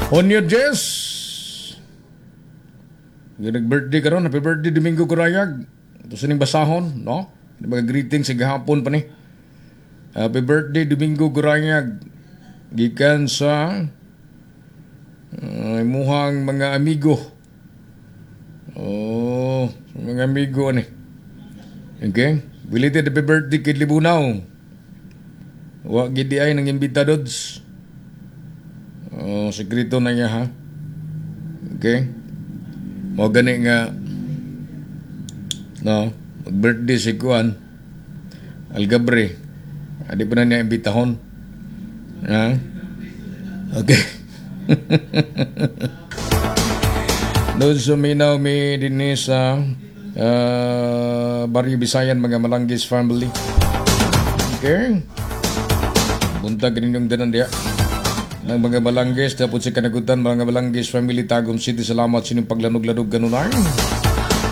Onyo Jess. Nag-birthday ka ron. Happy birthday Domingo Kurayag. Ito sining basahon, no? Mga greetings sa gahapon pa ni. Happy birthday Domingo Kurayag. Gikan sa imuhang mga amigo. Oh, mga amigo ni. Okay? Belated happy birthday kay Libunaw. Wa gidi ay nang imbitadods. Oh, sekreto na niya ha. Okay? Mo gani nga no, mag-birthday si Kuan Algabre. Adi pa na niya imbitahon. Ha? Okay. Doon suminaw mi din sa Barrio Bisayan, mga Malanggis family. Okay? Buntag rin yung danan diya ng mga Malanggis, tapos sa kanagutan, mga Malanggis family, Tagum City. Salamat sa inyong paglanog-lanog ganunan.